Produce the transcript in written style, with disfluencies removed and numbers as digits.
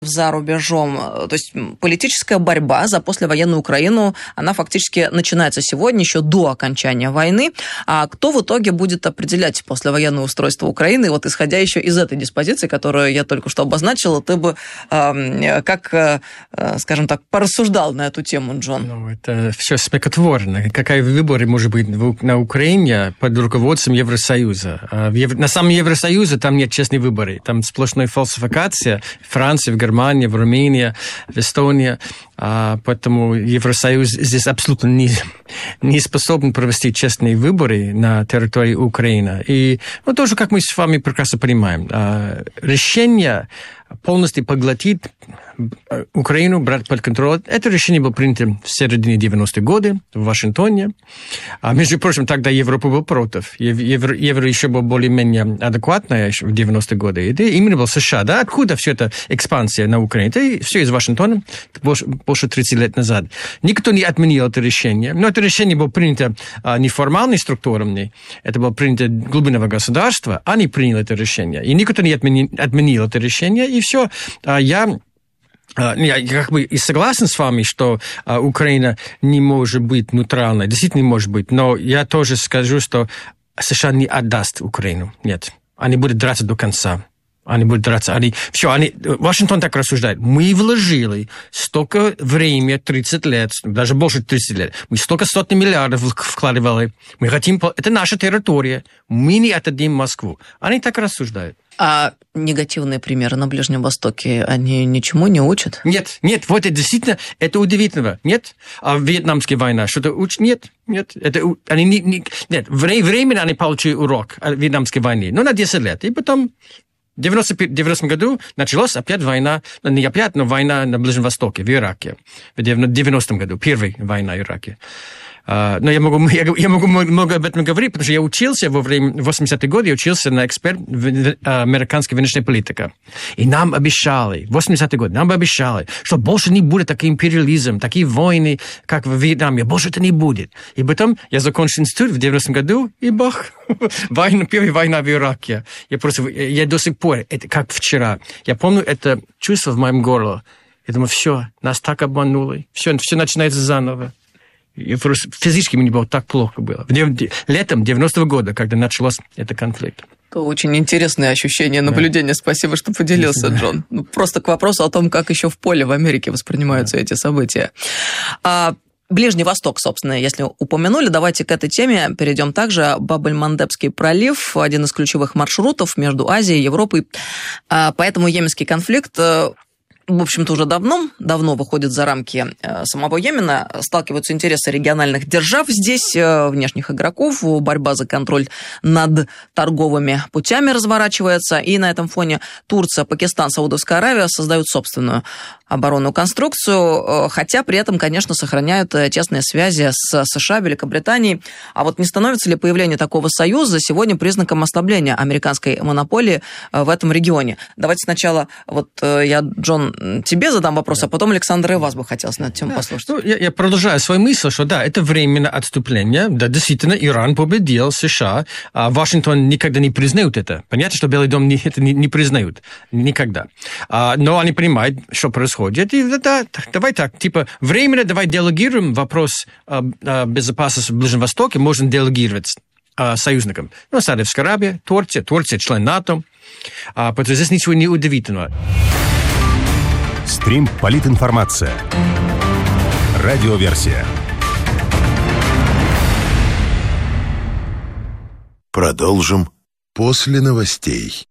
за рубежом. То есть политическая борьба за послевоенную Украину, она фактически начинается сегодня, еще до окончания войны. А кто в итоге будет определять послевоенное устройство Украины? И вот исходя еще из этой диспозиции, которую я только что обозначила, ты бы скажем так, порассуждал на эту тему, Джон? Ну, это все смехотворно. Какая выбор может быть на Украине под руководством Евросоюза? На самом Евросоюзе там нет честной выборы. Там сплошная фальсификация. Франция, в Германии, в Румынии, в Эстонии. Поэтому Евросоюз здесь абсолютно не способен провести честные выборы на территории Украины. И тоже, как мы с вами прекрасно понимаем, решение полностью поглотить Украину, брать под контроль. Это решение было принято в середине 90-х годов в Вашингтоне. Между прочим, тогда Европа была против. Евро еще было более-менее адекватное в 90-е годы. Это именно был США. Да? Откуда все это экспансия на Украине? Это все из Вашингтона больше 30 лет назад. Никто не отменил это решение. Но это решение было принято неформальной структурами. Это было принято глубинного государства. Они приняли это решение. И никто не отменил это решение. И все. Я как бы и согласен с вами, что Украина не может быть нейтральной. Действительно не может быть. Но я тоже скажу, что США не отдаст Украину. Нет. Они будут драться до конца. Они будут драться. Вашингтон так рассуждает. Мы вложили столько времени, 30 лет, даже больше 30 лет. Мы столько сотни миллиардов вкладывали. Мы хотим... Это наша территория. Мы не отдадим Москву. Они так рассуждают. А негативные примеры на Ближнем Востоке, они ничему не учат? Нет, вот это действительно, это удивительно. Нет? А Вьетнамская война что-то учит? Нет. Нет, временно они получили урок от Вьетнамской войны. На 10 лет. И потом... В 90 году началась опять война, не опять, но война на Ближнем Востоке, в Ираке. В 90 году, первая война в Ираке. Но я могу много об этом говорить, потому что я учился во время 80-х годов, я учился на эксперт в американской внешней политике. И нам обещали, в 80-е годы, что больше не будет такой империализм, такие войны, как в Вьетнаме, больше это не будет. И потом я закончил институт в 90-м году, и первая война в Ираке. Я до сих пор, это как вчера, я помню это чувство в моем горле. Я думаю, все, нас так обманули, все начинается заново. И просто физически мне было так плохо было. Летом 90-го года, когда начался этот конфликт. Это очень интересное ощущение, наблюдение. Да. Спасибо, что поделился, Джон. Просто к вопросу о том, как еще в поле в Америке воспринимаются эти события. Ближний Восток, собственно, если упомянули, давайте к этой теме перейдем также. Баб-эль-Мандебский пролив – один из ключевых маршрутов между Азией и Европой. Поэтому йеменский конфликт... в общем-то, уже давно выходит за рамки самого Йемена. Сталкиваются интересы региональных держав здесь, внешних игроков. Борьба за контроль над торговыми путями разворачивается. И на этом фоне Турция, Пакистан, Саудовская Аравия создают собственную оборонную конструкцию, хотя при этом, конечно, сохраняют тесные связи с США, Великобританией. А вот не становится ли появление такого союза сегодня признаком ослабления американской монополии в этом регионе? Давайте сначала я, Джон, тебе задам вопрос, а потом, Александр, и вас бы хотелось на эту тему послушать. Я продолжаю свою мысль, что да, это временное отступление. Да, действительно, Иран победил США, а Вашингтон никогда не признает это. Понятно, что Белый дом это не признают. Никогда. Но они понимают, что происходит. И да, давай так, временно давай делегируем вопрос безопасности в Ближнем Востоке, можно делегировать союзникам. Саудовская Аравия, Турция член НАТО. Потому здесь ничего не удивительного. Стрим «Политинформация». Радиоверсия. Продолжим после новостей.